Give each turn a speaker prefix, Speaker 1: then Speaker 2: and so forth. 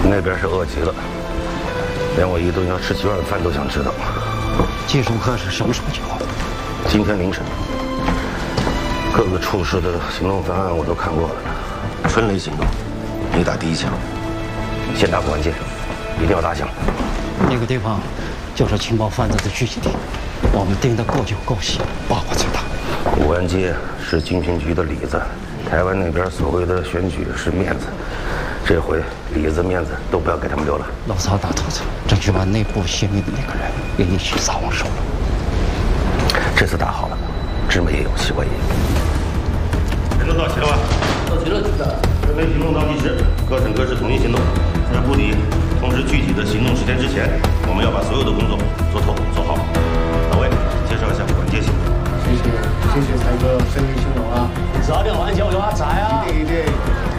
Speaker 1: 那边是饿极了，连我一顿要吃几碗饭都想知道。
Speaker 2: 技术科是什么时候集合？
Speaker 1: 今天凌晨。各个处室的行动方案我都看过了，分类行动，你打第一枪，先打古玩街，一定要打响。
Speaker 2: 那个地方就是情报贩子的聚集地，我们盯得够久够细，把握最大。
Speaker 1: 古玩街是金平局的里子，台湾那边所谓的选举是面子，这回里子面子都不要给他们留了。
Speaker 2: 老曹大头子争取把内部泄密的那个人也一起撒网收了。
Speaker 1: 这次打好了，芝麻也有，西瓜也有。人都到齐了吧？
Speaker 3: 到齐了，局长。
Speaker 1: 准备行动倒计时，各省各市统一行动。在部里通知具体的行动时间之前，我们要把所有的工作做透做好。老魏，介绍一下古玩街行动。
Speaker 4: 谢谢才哥，生意兴隆啊！
Speaker 3: 早点完交给阿仔啊！
Speaker 4: 一定一定。